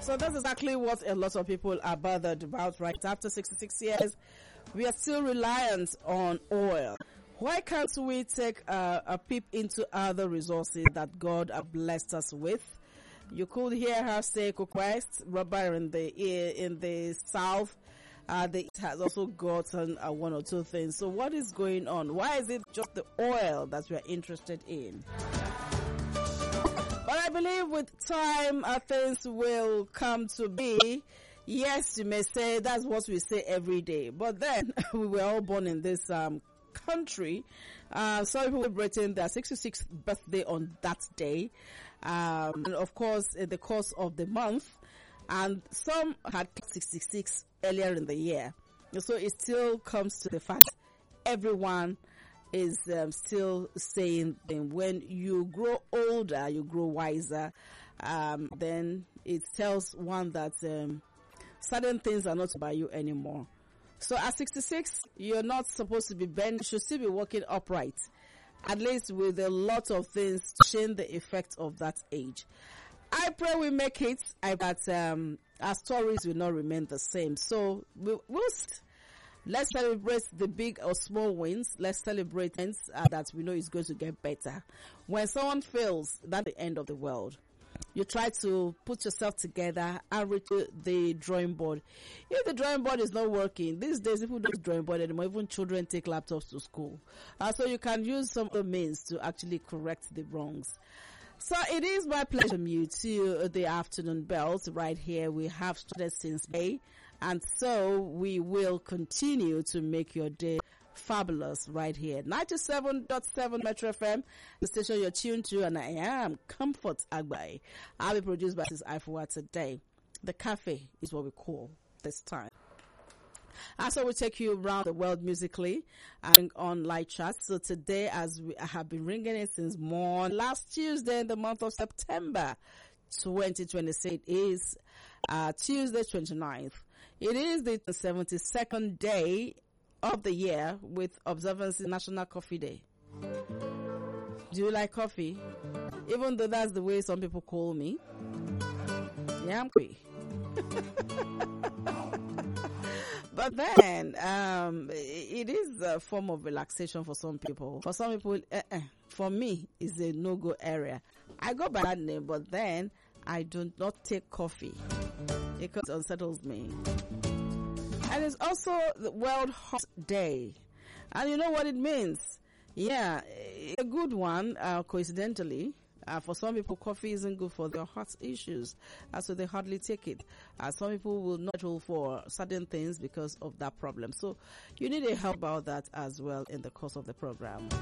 So that's exactly what a lot of people are bothered about right after 66 years. We are still reliant on oil. Why can't we take a peep into other resources that God has blessed us with? You could hear her say West, rubber in the south. It has also gotten one or two things. So what is going on? Why is it just the oil that we are interested in? But I believe with time, things will come to be. Yes, you may say that's what we say every day. But then, we were all born in this country. Some people celebrating their 66th birthday on that day. And of course, in the course of the month. And some had 66 earlier in the year. So it still comes to the fact everyone is still saying that when you grow older, you grow wiser. Then it tells one that certain things are not by you anymore. So at 66, you're not supposed to be bent. You should still be walking upright, at least with a lot of things to change the effect of that age. I pray we make it. But our stories will not remain the same. So let's celebrate the big or small wins. Let's celebrate things that we know is going to get better. When someone fails, that's the end of the world. You try to put yourself together and reach the drawing board. If the drawing board is not working, these days people don't drawing board anymore. Even children take laptops to school. So you can use some other means to actually correct the wrongs. So it is my pleasure to you to the afternoon bells right here. We have started since May, and so we will continue to make your day fabulous right here. 97.7 Metro FM, the station you're tuned to, and I am Comfort Agbai. I'll be produced by this Ifua today. The cafe is what we call this time. So we take you around the world musically and on light charts. So today, as we have been ringing it since morning, last Tuesday in the month of September 2026 is Tuesday 29th. It is the 72nd day of the year with observance National Coffee Day. Do you like coffee? Even though that's the way some people call me. Yeah, I'm free. But then, it is a form of relaxation for some people. For some people, for me, it's a no-go area. I go by that name, but then I do not take coffee. It unsettles me. And it's also the World Heart Day. And you know what it means? Yeah, a good one, coincidentally. For some people, coffee isn't good for their heart issues, so they hardly take it. Some people will not roll for certain things because of that problem. So you need a help about that as well in the course of the program.